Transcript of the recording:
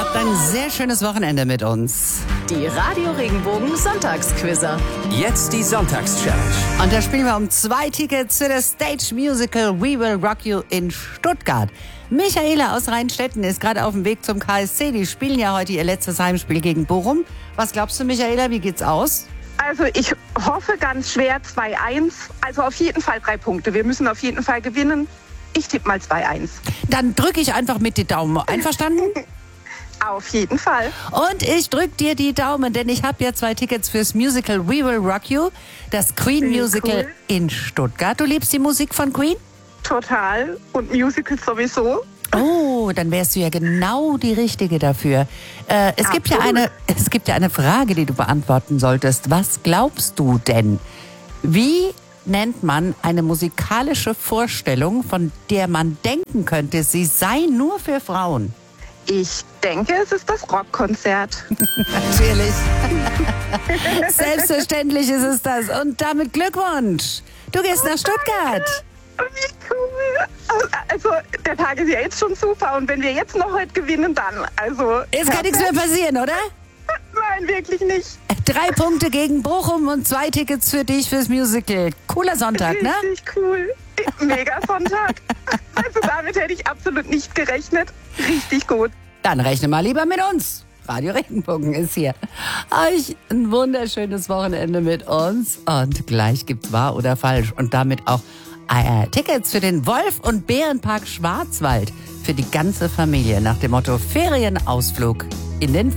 Ein sehr schönes Wochenende mit uns. Die Radio Regenbogen Sonntagsquizzer. Jetzt die Sonntagschallenge. Und da spielen wir um 2 Tickets für das Stage Musical We Will Rock You in Stuttgart. Michaela aus Rheinstetten ist gerade auf dem Weg zum KSC. Die spielen ja heute ihr letztes Heimspiel gegen Bochum. Was glaubst du, Michaela, wie geht's aus? Also ich hoffe ganz schwer 2-1. Also auf jeden Fall 3 Punkte. Wir müssen auf jeden Fall gewinnen. Ich tippe mal 2-1. Dann drücke ich einfach mit die Daumen. Einverstanden? Auf jeden Fall. Und ich drück dir die Daumen, denn ich habe ja 2 Tickets fürs Musical We Will Rock You, das Queen Musical cool. in Stuttgart. Du liebst die Musik von Queen? Total. Und Musicals sowieso. Oh, dann wärst du ja genau die Richtige dafür. Es gibt ja eine Frage, die du beantworten solltest. Was glaubst du denn? Wie nennt man eine musikalische Vorstellung, von der man denken könnte, sie sei nur für Frauen? Ich denke, es ist das Rockkonzert. Natürlich. Selbstverständlich ist es das. Und damit Glückwunsch. Du gehst nach Stuttgart. Wie cool. Also der Tag ist ja jetzt schon super. Und wenn wir jetzt noch heute gewinnen, dann. Also Jetzt kann nichts mehr passieren, oder? Nein, wirklich nicht. 3 Punkte gegen Bochum und 2 Tickets für dich fürs Musical. Cooler Sonntag, ne? Richtig cool. Mega Sonntag. Also damit hätte ich absolut nicht gerechnet. Richtig gut. Dann rechne mal lieber mit uns. Radio Regenbogen ist hier. Euch ein wunderschönes Wochenende mit uns. Und gleich gibt's wahr oder falsch. Und damit auch Tickets für den Wolf- und Bärenpark Schwarzwald. Für die ganze Familie nach dem Motto Ferienausflug in den